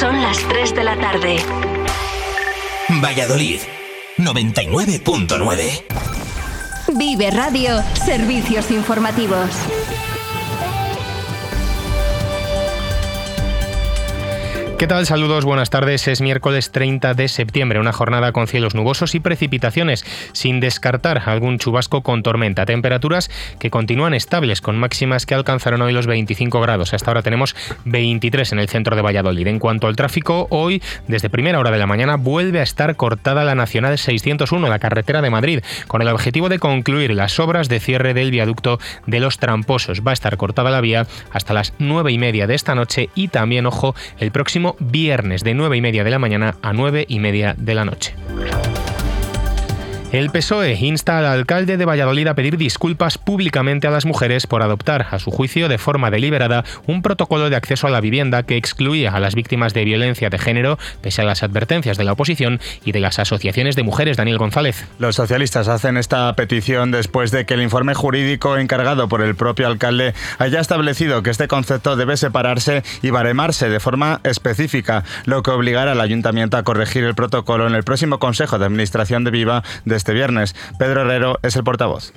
Son las 3 de la tarde. Valladolid, 99.9. Vive Radio, servicios informativos. ¿Qué tal? Saludos, buenas tardes. Es miércoles 30 de septiembre, una jornada con cielos nubosos y precipitaciones, sin descartar algún chubasco con tormenta. Temperaturas que continúan estables, con máximas que alcanzaron hoy los 25 grados. Hasta ahora tenemos 23 en el centro de Valladolid. En cuanto al tráfico, hoy, desde primera hora de la mañana, vuelve a estar cortada la Nacional 601, la carretera de Madrid, con el objetivo de concluir las obras de cierre del viaducto de Los Tramposos. Va a estar cortada la vía hasta las 9:30 de esta noche y también, ojo, el próximo viernes de 9:30 de la mañana a 9:30 de la noche. El PSOE insta al alcalde de Valladolid a pedir disculpas públicamente a las mujeres por adoptar, a su juicio, de forma deliberada, un protocolo de acceso a la vivienda que excluía a las víctimas de violencia de género, pese a las advertencias de la oposición y de las asociaciones de mujeres. Daniel González. Los socialistas hacen esta petición después de que el informe jurídico encargado por el propio alcalde haya establecido que este concepto debe separarse y baremarse de forma específica, lo que obligará al ayuntamiento a corregir el protocolo en el próximo Consejo de Administración de Viva de este viernes. Pedro Herrero es el portavoz.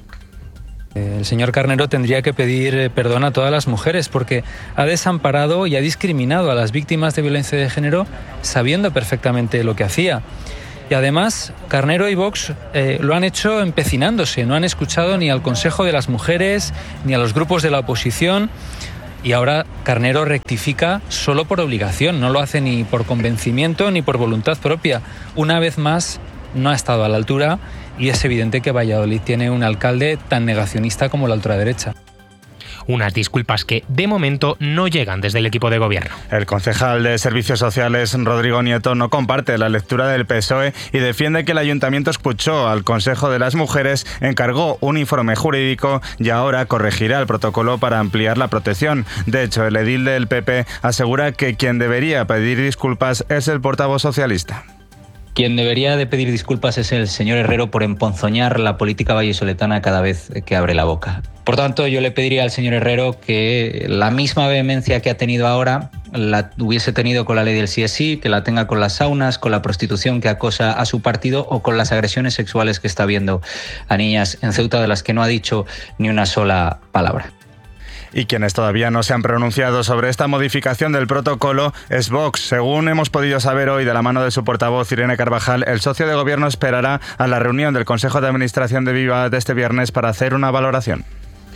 El señor Carnero tendría que pedir perdón a todas las mujeres porque ha desamparado y ha discriminado a las víctimas de violencia de género sabiendo perfectamente lo que hacía. Y además, Carnero y Vox lo han hecho empecinándose, no han escuchado ni al Consejo de las Mujeres ni a los grupos de la oposición. Y ahora Carnero rectifica solo por obligación, no lo hace ni por convencimiento ni por voluntad propia. Una vez más, no ha estado a la altura y es evidente que Valladolid tiene un alcalde tan negacionista como la ultraderecha. Unas disculpas que, de momento, no llegan desde el equipo de gobierno. El concejal de Servicios Sociales, Rodrigo Nieto, no comparte la lectura del PSOE y defiende que el ayuntamiento escuchó al Consejo de las Mujeres, encargó un informe jurídico y ahora corregirá el protocolo para ampliar la protección. De hecho, el edil del PP asegura que quien debería pedir disculpas es el portavoz socialista. Quien debería de pedir disculpas es el señor Herrero por emponzoñar la política vallisoletana cada vez que abre la boca. Por tanto, yo le pediría al señor Herrero que la misma vehemencia que ha tenido ahora la hubiese tenido con la ley del sí es sí, que la tenga con las saunas, con la prostitución que acosa a su partido o con las agresiones sexuales que está viendo a niñas en Ceuta, de las que no ha dicho ni una sola palabra. Y quienes todavía no se han pronunciado sobre esta modificación del protocolo es Vox. Según hemos podido saber hoy de la mano de su portavoz Irene Carvajal, el socio de gobierno esperará a la reunión del Consejo de Administración de Viva de este viernes para hacer una valoración.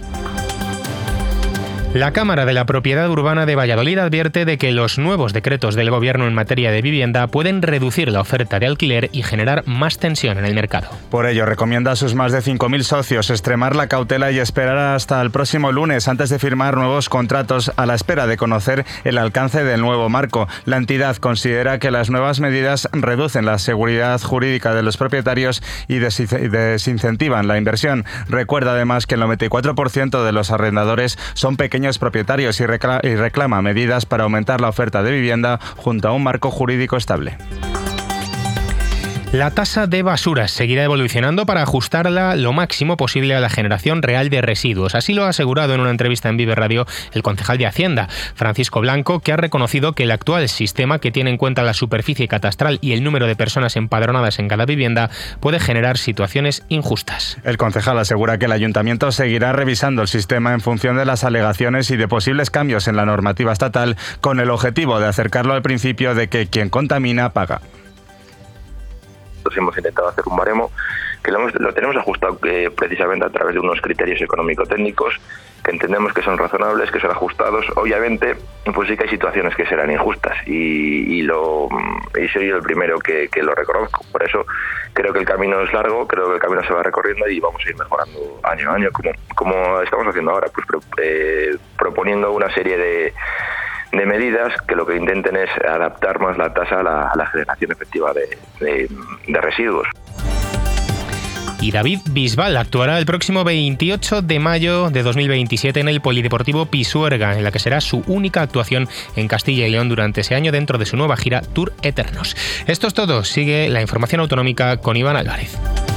La Cámara de la Propiedad Urbana de Valladolid advierte de que los nuevos decretos del Gobierno en materia de vivienda pueden reducir la oferta de alquiler y generar más tensión en el mercado. Por ello, recomienda a sus más de 5.000 socios extremar la cautela y esperar hasta el próximo lunes antes de firmar nuevos contratos a la espera de conocer el alcance del nuevo marco. La entidad considera que las nuevas medidas reducen la seguridad jurídica de los propietarios y desincentivan la inversión. Recuerda además que el 94% de los arrendadores son pequeños propietarios y reclama medidas para aumentar la oferta de vivienda junto a un marco jurídico estable. La tasa de basuras seguirá evolucionando para ajustarla lo máximo posible a la generación real de residuos. Así lo ha asegurado en una entrevista en Vive Radio el concejal de Hacienda, Francisco Blanco, que ha reconocido que el actual sistema, que tiene en cuenta la superficie catastral y el número de personas empadronadas en cada vivienda, puede generar situaciones injustas. El concejal asegura que el ayuntamiento seguirá revisando el sistema en función de las alegaciones y de posibles cambios en la normativa estatal, con el objetivo de acercarlo al principio de que quien contamina paga. Hemos intentado hacer un baremo que lo tenemos ajustado precisamente a través de unos criterios económico-técnicos que entendemos que son razonables, que son ajustados. Obviamente, pues sí que hay situaciones que serán injustas y soy yo el primero que lo reconozco. Por eso creo que el camino es largo, creo que el camino se va recorriendo y vamos a ir mejorando año a año, como estamos haciendo ahora, pues proponiendo una serie de medidas que lo que intenten es adaptar más la tasa a la generación efectiva de residuos. Y David Bisbal actuará el próximo 28 de mayo de 2027 en el Polideportivo Pisuerga, en la que será su única actuación en Castilla y León durante ese año dentro de su nueva gira Tour Eternos. Esto es todo. Sigue la información autonómica con Iván Álvarez.